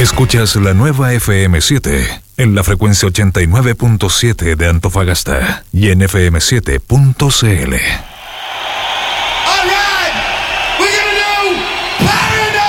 Escuchas la nueva FM7 en la frecuencia 89.7 de Antofagasta y en FM7.cl.